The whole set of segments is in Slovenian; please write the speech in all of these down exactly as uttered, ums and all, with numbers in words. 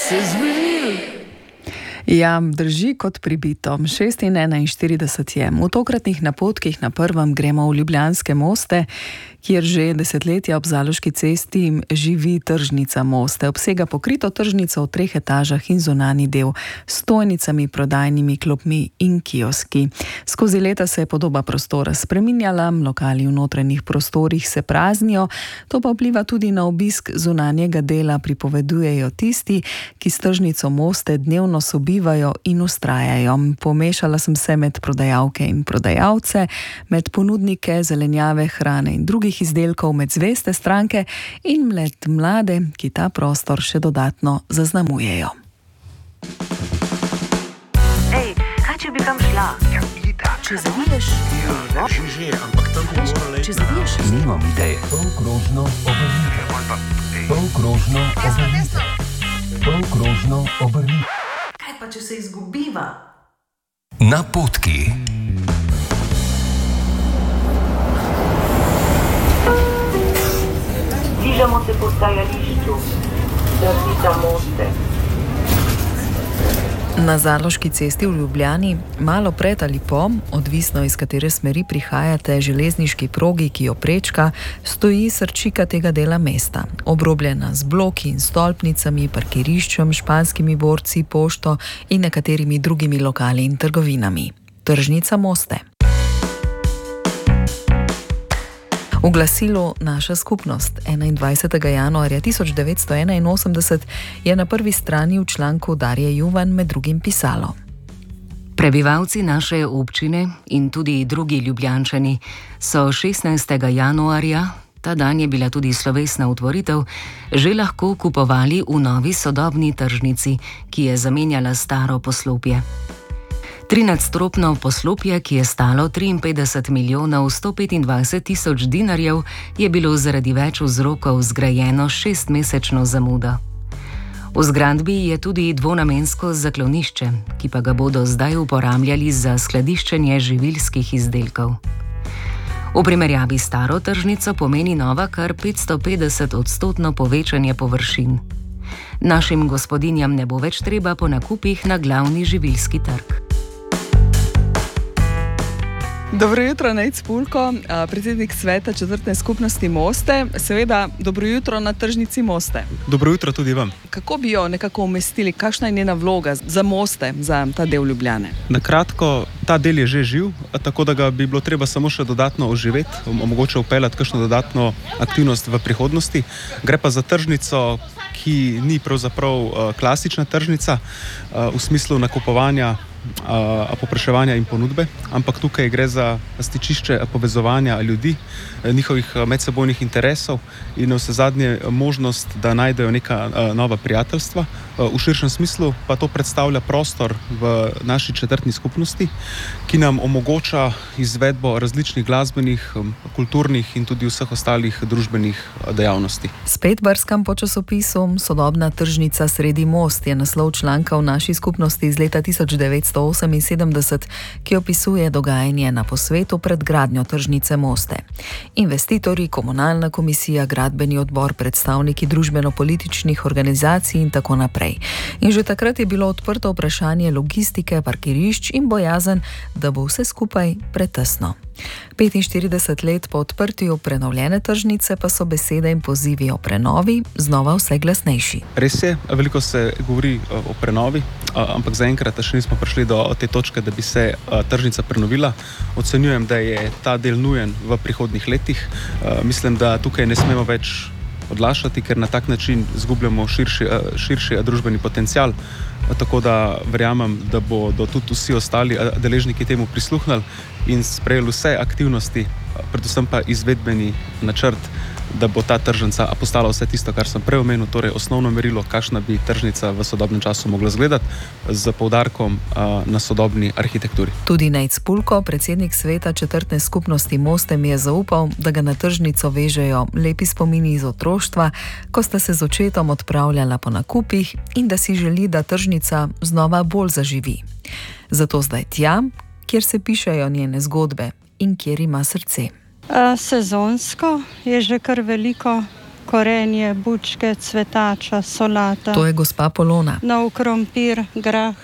Ja, drži kot pribito. šest in enainštirideset je. V tokratnih napotkih na prvem gremo v Ljubljanske Moste, kjer že desetletja ob Zaloški cesti živi tržnica Moste. Obsega pokrito tržnico v treh etažah in zunanji del s stojnicami, prodajnimi klopmi in kioski. Skozi leta se je podoba prostora spreminjala, lokali v notranjih prostorih se praznijo, to pa vpliva tudi na obisk zunanjega dela, pripovedujejo tisti, ki s tržnico Moste dnevno sobivajo in ustrajajo. Pomešala sem se med prodajalke in prodajalce, med ponudnike zelenjave, hrane in drugih izdelkov, med zveste stranke in med mlade, ki ta prostor še dodatno zaznamujejo. Ej, kaj če bi kam šla? Ja, ida. Če zaviješ? Ja, že, že, ampak tam bi morala iti. Če zaviješ? Nimam ideje. Polkrožno obrnite. Polkrožno obrnite. Polkrožno obrnite. Kaj pa, če se izgubiva? Napotki. Bližamo se postajališču, tržnica Moste. Na Zaloški cesti v Ljubljani, malo pred ali po, odvisno iz katere smeri prihajate, železniški progi, ki jo prečka, stoji srčika tega dela mesta. Obrobljena z bloki in stolpnicami, parkiriščem, španskimi borci, pošto in nekaterimi drugimi lokali in trgovinami. Tržnica Moste. V glasilu Naša skupnost enaindvajsetega januarja tisoč devetsto enainosemdeset je na prvi strani v članku Darje Juvan med drugim pisalo: Prebivalci naše občine in tudi drugi Ljubljančani so šestnajstega januarja, ta dan je bila tudi slovesna otvoritev, že lahko kupovali v novi sodobni tržnici, ki je zamenjala staro poslopje. Trinadstropno poslopje, ki je stalo triinpetdeset milijonov sto petindvajset tisoč dinarjev, je bilo zaradi več vzrokov zgrajeno šestmesečno zamudo. V zgradbi je tudi dvonamensko zaklonišče, ki pa ga bodo zdaj uporabljali za skladiščenje živilskih izdelkov. V primerjavi s staro tržnico pomeni nova kar petstopetdeset odstotno povečanje površin. Našim gospodinjam ne bo več treba po nakupih na glavni živilski trg. Dobro jutro, Nejc Pulko, predsednik sveta četrtne skupnosti Moste. Seveda, dobro jutro na tržnici Moste. Dobro jutro tudi vam. Kako bi jo nekako umestili? Kakšna je njena vloga za Moste, za ta del Ljubljane? Na kratko, ta del je že živ, tako da ga bi bilo treba samo še dodatno oživeti, omogoče upeljati kakšno dodatno aktivnost v prihodnosti. Gre pa za tržnico, ki ni pravzaprav klasična tržnica v smislu nakupovanja, povpraševanja in ponudbe, ampak tukaj gre za stičišče povezovanja ljudi, njihovih medsebojnih interesov in vsezadnje možnost, da najdejo neka nova prijateljstva. V širšem smislu pa to predstavlja prostor v naši četrtni skupnosti, ki nam omogoča izvedbo različnih glasbenih, kulturnih in tudi vseh ostalih družbenih dejavnosti. Spet brskam po časopisu Sodobna tržnica sredi Most je naslov članka v naši skupnosti iz leta tisoč devetsto oseminsedemdeset, ki opisuje dogajanje na posvetu pred gradnjo tržnice Moste. Investitorji, komunalna komisija, gradbeni odbor, predstavniki družbeno-političnih organizacij in tako naprej. In že takrat je bilo odprto vprašanje logistike, parkirišč in bojazen, da bo vse skupaj pretesno. petinštirideset let po odprtju prenovljene tržnice pa so besede in pozivi o prenovi znova vse glasnejši. Res je, veliko se govori o prenovi, ampak zaenkrat še nismo prišli do te točke, da bi se tržnica prenovila. Ocenjujem, da je ta del nujen v prihodnjih letih. Mislim, da tukaj ne smemo več odlašati, ker na tak način izgubljamo širši, širši družbeni potencial. Tako da verjamem, da bodo tudi vsi ostali deležniki temu prisluhnili in sprejeli vse aktivnosti, predvsem pa izvedbeni načrt, da bo ta tržnica postala vse tisto, kar sem prej omenil, torej osnovno merilo, kakšna bi tržnica v sodobnem času mogla izgledati, z poudarkom na sodobni arhitekturi. Tudi Nejc Pulko, predsednik sveta četrtne skupnosti Moste, mi je zaupal, da ga na tržnico vežejo lepi spomini iz otroštva, ko sta se z očetom odpravljala po nakupih in da si želi, da tržnica znova bolj zaživi. Zato zdaj tja, kjer se pišejo njene zgodbe in kjer ima srce. Sezonsko je že kar veliko korenje, bučke, cvetača, solata. To je gospa Polona. Nov krompir, grah,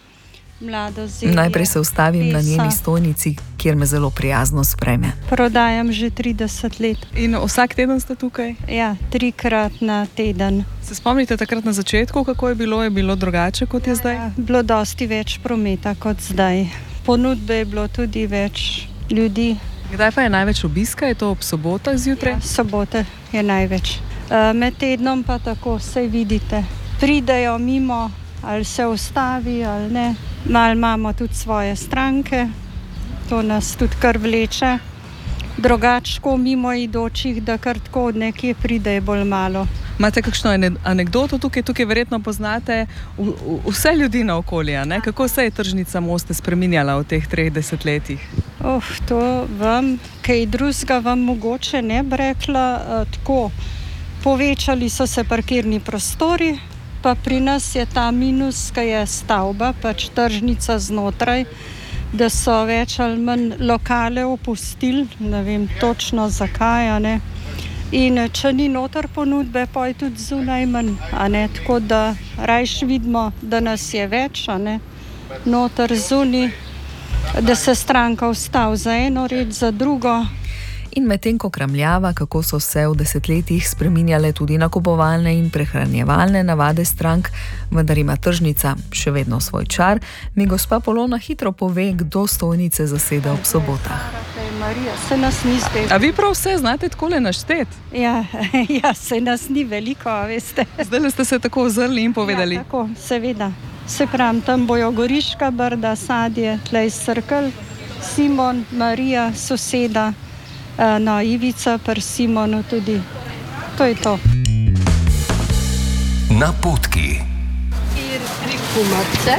mlado zelje. Najprej se ustavim pesa. na njeni stojnici, kjer me zelo prijazno sprejme. Prodajam že trideset let. In vsak teden ste tukaj? Ja, trikrat na teden. Se spomnite takrat na začetku, kako je bilo? Je bilo drugače, kot je zdaj? Ja, bilo dosti več prometa kot zdaj. Ponudbe je bilo tudi več ljudi. Kdaj pa je največ obiska? Je to ob sobotah zjutraj? Ja, sobote je največ. E, med tednom pa tako, sej vidite. Pridejo mimo, ali se ustavi, ali ne. Mal imamo tudi svoje stranke, to nas tudi kar vleče. Drugačko mimo idočih, da kar tako nekje pride bolj malo. Imate kakšno anekdoto tukaj? Tukaj verjetno poznate v, v, vse ljudi na okolje, ne? Kako se je tržnica Moste spreminjala v teh treh desetletjih? Oh, to vam, kaj drugega vam mogoče ne bi rekla. Uh, tako, povečali so se parkirni prostori, pa pri nas je ta minus, ki je stavba, pač tržnica znotraj, da so več ali manj lokale opustili, ne vem točno zakaj, a ne. In če ni noter ponudbe, pa je tudi zunaj manj, a ne. Tako da rajš vidimo, da nas je več, a ne, noter zunaj, da se stranka ustavi za eno reč, za drugo. In medtem ko kramljava, kako so se v desetletjih spreminjale tudi nakupovalne in prehranjevalne navade strank, vendar ima tržnica še vedno svoj čar, mi gospa Polona hitro pove, kdo stojnice zaseda ob sobotah. Marija, se nas ni zdaj. A vi prav vse znate takole našteti? Ja, ja, se nas ni veliko, veste. Zdaj ste se tako ozrli in povedali. Ja, tako, seveda. Se pravim, tam bojo Goriška brda, Sadje, tlej Srkel, Simon, Marija, soseda, no, Ivica, pri Simonu tudi. To je to. Napotki. Štiri, tri kumarce.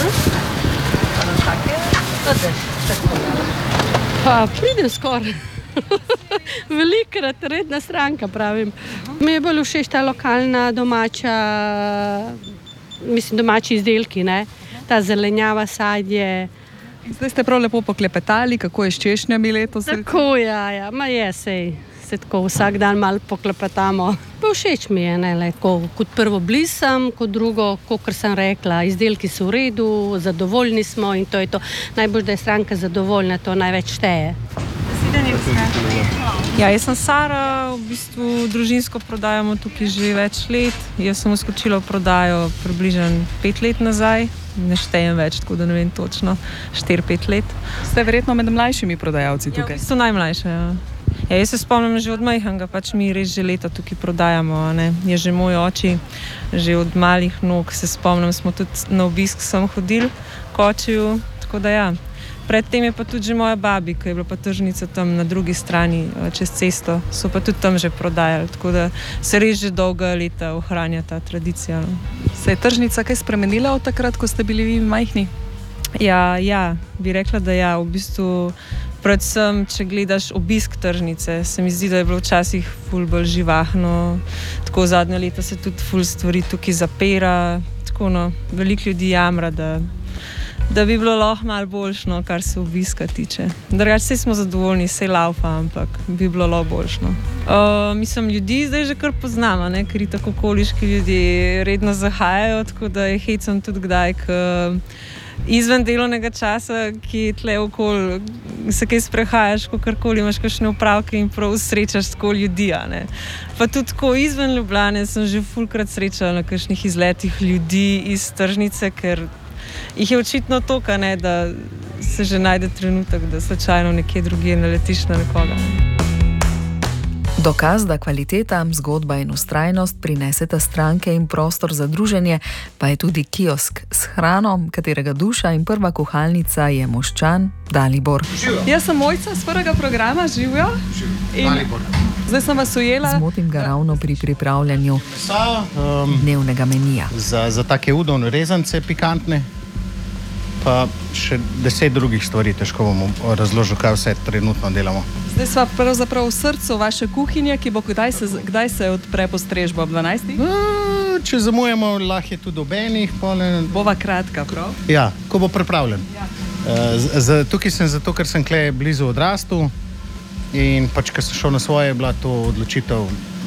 Pa pridem skoraj. Velikrat redna stranka, pravim. Mi je bolj všeč ta lokalna domača, mislim, domači izdelki, ne? Ta zelenjava, sadje. Zdaj ste prav lepo poklepetali, kako je s češnjami letos. Tako, ja, ja, ma je, sej, se tako vsak dan malo poklepetamo. Pa všeč mi je, ne, le, ko, kot prvo blisam, kot drugo, kot sem rekla, izdelki so v redu, zadovoljni smo in to je to. Najbolj, da je stranka zadovoljna, to največ šteje. Ja, jaz sem Sara, v bistvu družinsko prodajamo tukaj že več let. Jaz sem vskočila v prodajo približno pet let nazaj. Ne štejem več, tako da ne vem točno, štiri, pet let. Ste verjetno med mlajšimi prodajalci tukaj? Ja, v bistvu najmlajše, ja. Ja, jaz se spomnim že od majhnega, pač mi res že leta tukaj prodajamo, ne. Je že moj oči, že od malih nog se spomnim, smo tudi na obisk sem hodili k očiju, tako da ja. Predtem je pa tudi že moja babi, ki je bila pa tržnica tam na drugi strani, čez cesto, so pa tudi tam že prodajali, tako da se res že dolga leta ohranja ta tradicija. Se je tržnica kaj spremenila od takrat, ko ste bili vi majhni? Ja, ja, bi rekla, da ja, v bistvu predvsem, če gledaš obisk tržnice, se mi zdi, da je bilo včasih ful bolj živahno, tako zadnje leta se tudi ful stvari tukaj zapira, tako no, veliko ljudi jamra, da da bi bilo lahko malo boljšno, kar se obiska tiče. Drugače, vse smo zadovoljni, vse laufa, ampak bi bilo lahko boljšno. Uh, mislim, ljudi zdaj že kar poznamo, ne? Ker tako okoliški ljudje redno zahajajo, tako da je hecam tudi kdaj, k izven delovnega časa, ki tle okoli se kaj sprehajaš, kakorkoli imaš kakšne opravke in prav srečaš tako ljudi, ne? Pa tudi tako izven Ljubljane sem že fulkrat srečala na kakšnih izletih ljudi iz tržnice, ker jih je očitno toliko, ne, da se že najde trenutek, da slučajno nekje drugje naletiš na nekoga. Dokaz, da kvaliteta, zgodba in vztrajnost prineseta stranke in prostor za druženje, pa je tudi kiosk s hrano, katerega duša in prva kuhalnica je Moščan Dalibor. Živijo. Jaz sem Mojca z prvega programa, živijo. Živijo. Dalibor. Zdaj sem vas ujela. Zmotim ga ravno pri pripravljanju Sa, um, dnevnega menija. Za, za take udon rezance pikantne, pa še deset drugih stvari, težko bomo razložil, kaj vse trenutno delamo. Zdaj sva pravzaprav v srcu vaše kuhinje, ki bo kdaj se, kdaj se odpre postrežbo ob dvanajstih? Uh, če zamujemo, lahko je tudi ob enih. Ne... Bova kratka, prav? Ja, ko bo pripravljen. Ja. Uh, z, z, tukaj sem zato, ker sem kle blizu odrastu in pač, ker sem šel na svoje, je bila to odločitev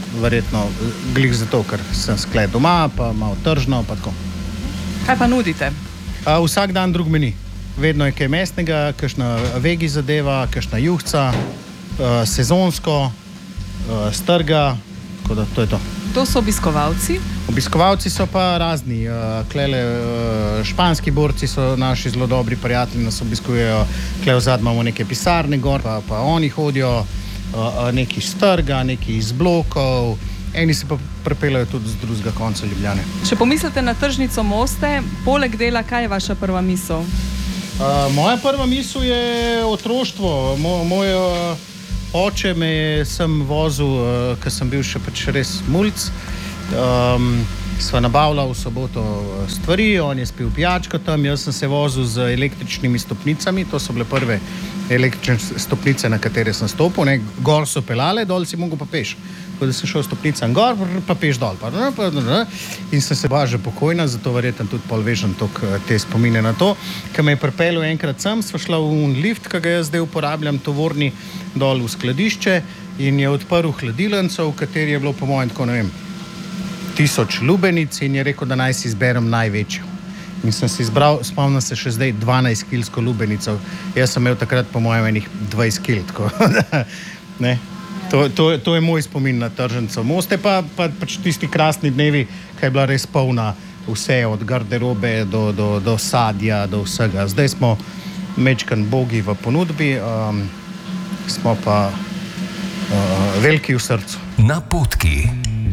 verjetno glih zato, ker sem sklej doma, pa malo tržno, pa tako. Kaj pa nudite? A, vsak dan drug meni. Vedno je kaj mesnega, kakšna vegi zadeva, kakšna juhca, a, sezonsko, a, strga, tako da to je to. To so obiskovalci? Obiskovalci so pa razni. Klele, španski borci so naši zelo dobri prijatelji, nas obiskujejo. Kle v zadnji imamo neke pisarne gor, pa, pa oni hodijo, neki iz trga, neki iz blokov. Eni se pa prepeljajo tudi z drugega konca Ljubljane. Če pomislite na tržnico Moste, poleg dela, kaj je vaša prva misel? Uh, moja prva misel je otroštvo. Mo, moj uh, oče me je sem vozil, uh, ker sem bil še pač res mulc. Um, sva nabavila v soboto stvari, on je spil pijačko tam, jaz sem se vozil z električnimi stopnicami, to so bile prve električne stopnice, na katere sem stopil, ne? Gor so pelale, dol si mogel pa peš. Tako da sem šel stopnicam gor, pa peš dol. Pa, pa, pa, in sem se bila že pokojna, zato verjetno tudi pol vežem te spomine na to. Ko me je pripeljal enkrat sem, sva šla v un lift, ki ga jaz zdaj uporabljam, tovorni, dol v skladišče in je odprl hladilnico, v kateri je bilo po mojem tako, ne vem, tisoč lubenic in je rekel, da naj si izberem največjo. In sem si izbral, spomnim se še zdaj, dvanajst kilsko lubenico. Jaz sem imel takrat po mojem enih dvajset kil, tako da, ne. To, to, to je moj spomin na tržnico Moste, pa, pa pač tisti krasni dnevi, kaj je bila res polna vse, od garderobe do, do, do sadja, do vsega. Zdaj smo mečkan bogi v ponudbi, um, smo pa uh, veliki v srcu. Napotki.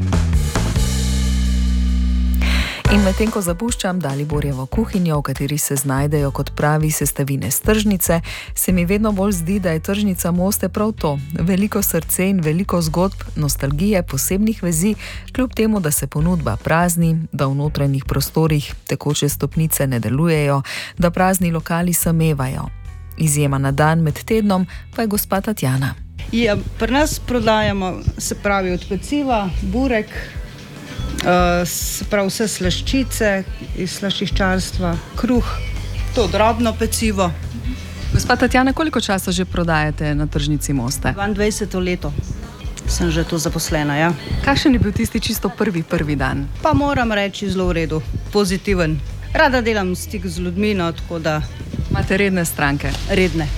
In medtem ko zapuščam Daliborjevo kuhinjo, v kateri se znajdejo kot pravi sestavine s tržnice, se mi vedno bolj zdi, da je tržnica Moste prav to. Veliko srce in veliko zgodb, nostalgije, posebnih vezi, kljub temu, da se ponudba prazni, da v notranjih prostorih tekoče stopnice ne delujejo, da prazni lokali samevajo. Izjema na dan med tednom pa je gospa Tatjana. Ja, pri nas prodajamo, se pravi, od peciva, burek, Uh, se pravi vse slaščice iz slaščiščarstva, kruh, to drobno pecivo. Gospa Tatjana, koliko časa že prodajate na tržnici Moste? dvaindvajseto leto sem že tu zaposlena, ja. Kakšen je bil tisti čisto prvi, prvi dan? Pa moram reči zelo v redu, pozitiven. Rada delam stik z ljudmi, no, tako da... Imate redne stranke? Redne.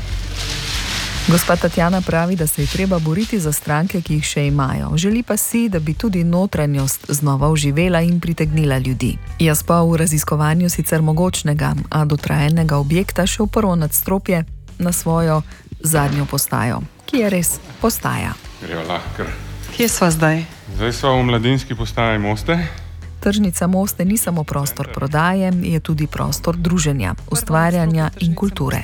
Gospa Tatjana pravi, da se je treba boriti za stranke, ki jih še imajo. Želi pa si, da bi tudi notranjost znova oživela in pritegnila ljudi. Jaz pa v raziskovanju sicer mogočnega, a dotrajenega objekta še v prvo nadstropje na svojo zadnjo postajo, ki je res postaja. Grejo lahko. Kje sva zdaj? Zdaj sva v mladinski postaji Moste. Tržnica Moste ni samo prostor prodaje, je tudi prostor druženja, ustvarjanja in kulture.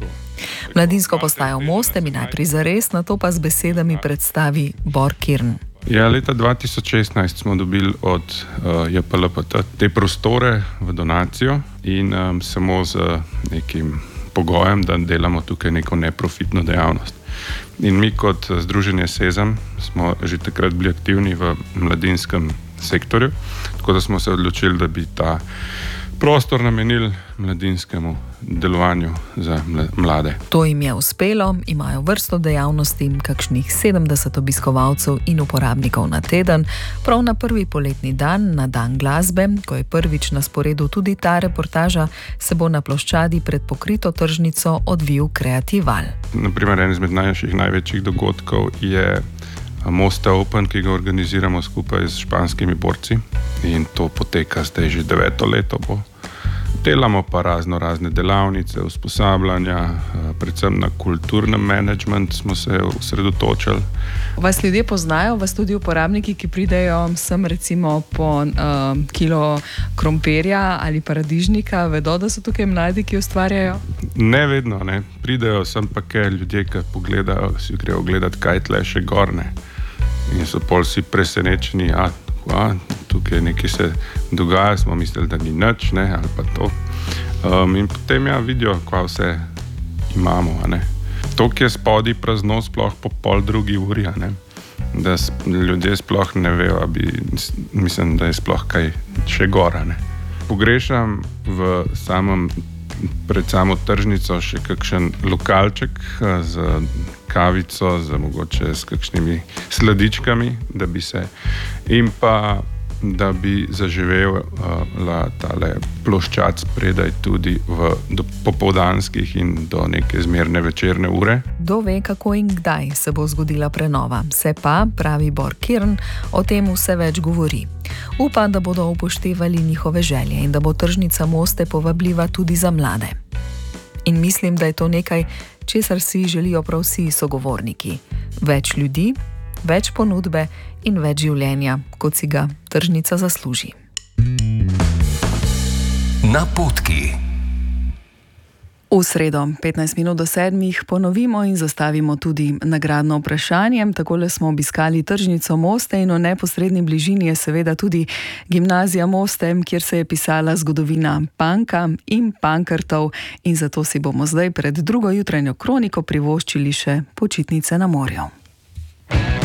Mladinsko postajo Moste mi najprej zares, nato pa z besedami predstavi Bor Kirn. Ja, leta dva tisoč šestnajst smo dobili od uh, J P L P T te prostore v donacijo in um, samo z nekim pogojem, da delamo tukaj neko neprofitno dejavnost. In mi kot Združenje Sezam smo že takrat bili aktivni v mladinskem sektorju, tako da smo se odločili, da bi ta prostor namenili mladinskemu delovanju za mlade. To jim je uspelo, imajo vrsto dejavnosti, kakšnih sedemdeset obiskovalcev in uporabnikov na teden. Prav na prvi poletni dan, na dan glasbe, ko je prvič na sporedu tudi ta reportaža, se bo na ploščadi pred pokrito tržnico odvil kreatival. Naprimer, en izmed največjih, največjih dogodkov je Moste Open, ki ga organiziramo skupaj s španskimi borci in to poteka zdaj že deveto leto bo. Delamo pa razno razne delavnice, usposabljanja, predvsem na kulturnem menedžment smo se osredotočili. Vas ljudje poznajo, vas tudi uporabniki, ki pridejo sem recimo po uh, kilo krompirja ali paradižnika, vedo, da so tukaj mladi, ki ustvarjajo? Ne vedno, ne. Pridejo sem pa kaj ljudje, ki pogledajo, si grejo gledati, kaj tle še gorne. In so pol si presenečeni, a, a tukaj nekaj se dogaja, smo mislili, da ni nič, ne, ali pa to. Um, in potem ja vidijo, kva vse imamo, a ne. To, ki je spodaj prazno, sploh po pol drugi uri, a ne. Da ljudje sploh ne vejo, bi, mislim, da je sploh kaj še gora, ne. Pogrešam v samem pred samo tržnico še kakšen lokalček z kavico, z mogoče s kakšnimi sladičkami, da bi se in pa da bi zaživela tale ploščad spredaj tudi v popoldanskih in do neke zmerne večerne ure. Kdo ve, kako in kdaj se bo zgodila prenova. Se pa, pravi Bor Kirn, o tem vse več govori. Upa, da bodo upoštevali njihove želje in da bo tržnica Moste povabljiva tudi za mlade. In mislim, da je to nekaj, česar si želijo prav vsi sogovorniki. Več ljudi, več ponudbe in več življenja, kot si ga tržnica zasluži. Napotki. V sredo, petnajst minut do sedmih, ponovimo in zastavimo tudi nagradno vprašanje. Takole smo obiskali tržnico Moste in v neposredni bližini je seveda tudi gimnazija Moste, kjer se je pisala zgodovina punka in punkertov, in zato si bomo zdaj pred drugo jutranjo kroniko privoščili še počitnice na morju.